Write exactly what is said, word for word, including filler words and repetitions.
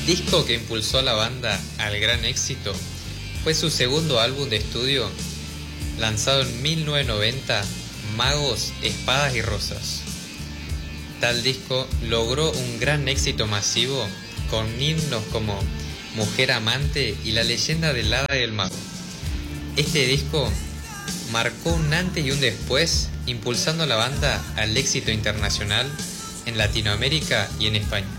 disco que impulsó a la banda al gran éxito fue su segundo álbum de estudio, lanzado en mil novecientos noventa, Magos, Espadas y Rosas. Tal disco logró un gran éxito masivo con himnos como Mujer Amante y La Leyenda del Hada y el Mago. Este disco marcó un antes y un después, impulsando a la banda al éxito internacional en Latinoamérica y en España.